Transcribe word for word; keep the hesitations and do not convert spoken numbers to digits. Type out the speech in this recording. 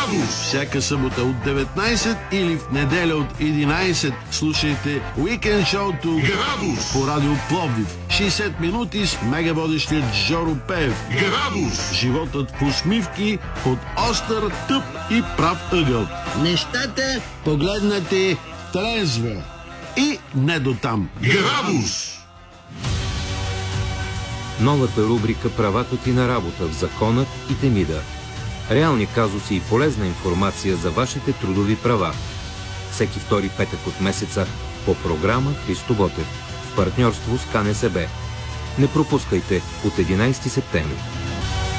Грабус! Всяка събота от деветнайсет или в неделя от единайсет слушайте Уикенд шоуто Грабус по Радио Пловдив. шейсет минути с мегаводещия Жоро Пеев. Грабус! Животът в усмивки под остър, тъп и прав ъгъл. Нещата погледнати трезво и не до там. Грабус! Новата рубрика "Правата ти на работа" в Законът и Темида. Реални казуси и полезна информация за вашите трудови права. Всеки втори петък от месеца по програма Христо Ботев в партньорство с КНСБ. Не пропускайте от единайсети септември.